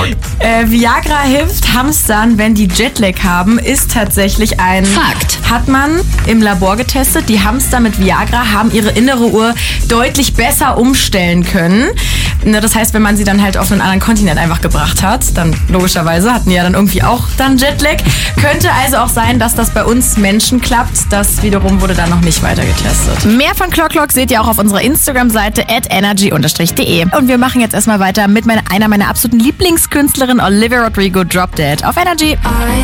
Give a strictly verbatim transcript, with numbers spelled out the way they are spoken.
Äh, Viagra hilft Hamstern, wenn die Jetlag haben, ist tatsächlich ein Fakt. Hat man im Labor getestet. Die Hamster mit Viagra haben ihre innere Uhr deutlich besser umstellen können. Das heißt, wenn man sie dann halt auf einen anderen Kontinent einfach gebracht hat, dann logischerweise hatten die ja dann irgendwie auch dann Jetlag. Könnte also auch sein, dass das bei uns Menschen klappt. Das wiederum wurde dann noch nicht weiter getestet. Mehr von Clock Clock seht ihr auch auf unserer Instagram-Seite at energy de. Und wir machen jetzt erstmal weiter mit meiner, einer meiner absoluten Lieblingskünstlerinnen, Olivia Rodrigo, Drop Dead auf Energy.